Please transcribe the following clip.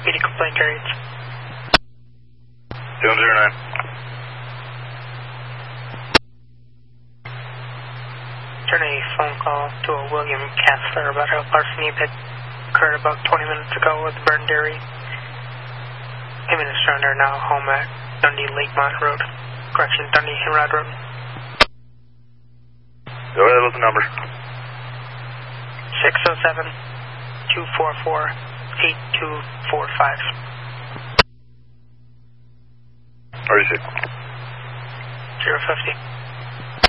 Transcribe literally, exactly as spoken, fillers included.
Media complaint carriers. seven zero nine. Turn a phone call to a William Kassler about a larceny that occurred about twenty minutes ago at the Burn Dairy. Him and his friend are now home at Dundee Lakemont Road. Correction, Dundee Hinrod Road. Go ahead with the number. six oh seven, two four four, eight two four five. Where is it? zero fifty.